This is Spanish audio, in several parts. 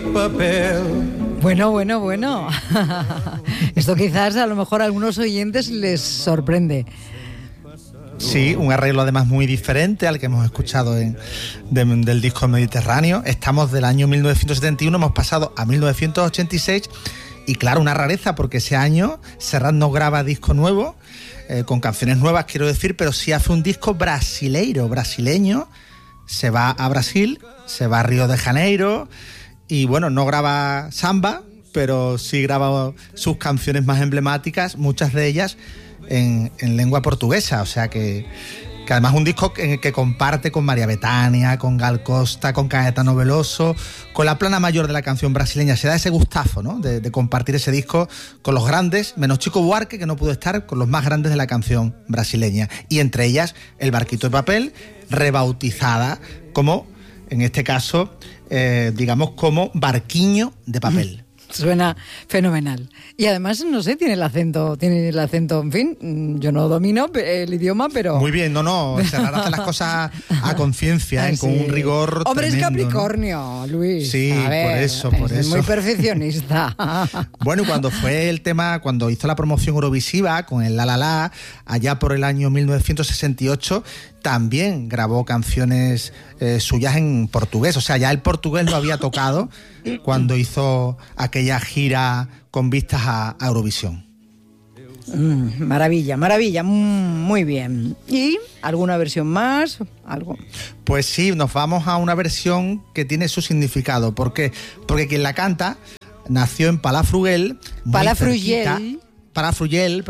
papel. Bueno. Esto quizás a lo mejor a algunos oyentes les sorprende. Sí, un arreglo además muy diferente al que hemos escuchado del disco Mediterráneo. Estamos del año 1971, hemos pasado a 1986 y claro, una rareza porque ese año Serrat no graba disco nuevo, con canciones nuevas quiero decir, pero sí hace un disco brasileño, se va a Brasil, se va a Río de Janeiro y bueno, no graba samba, pero sí graba sus canciones más emblemáticas, muchas de ellas en lengua portuguesa, o sea que además es un disco que comparte con María Bethânia, con Gal Costa, con Caetano Veloso, con la plana mayor de la canción brasileña. Se da ese gustazo, ¿no?, de compartir ese disco con los grandes, menos Chico Buarque, que no pudo estar, con los más grandes de la canción brasileña. Y entre ellas, El Barquito de Papel, rebautizada como, en este caso, digamos, como Barquiño de Papel. Suena fenomenal. Y además, no sé, tiene el acento, en fin, yo no domino el idioma, pero... Muy bien, Serrat hace las cosas a conciencia, con un rigor Hombre, tremendo, es Capricornio, ¿no? Luis. Sí, a ver, por eso. Es muy perfeccionista. Bueno, cuando hizo la promoción eurovisiva con el La La La, allá por el año 1968, también grabó canciones suyas en portugués. O sea, ya el portugués lo había tocado cuando hizo aquella gira con vistas a Eurovisión. Maravilla, muy bien. ¿Y alguna versión más? ¿Algo? Pues sí, nos vamos a una versión que tiene su significado. ¿Por qué? Porque quien la canta nació en Palafrugell. Palafrugell.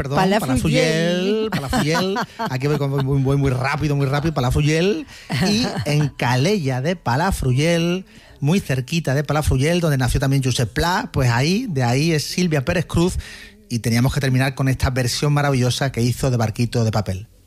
Aquí voy muy rápido, Palafrugell. Y en Calella de Palafrugell, muy cerquita de Palafrugell, donde nació también Josep Pla, pues de ahí es Silvia Pérez Cruz, y teníamos que terminar con esta versión maravillosa que hizo de Barquito de Papel.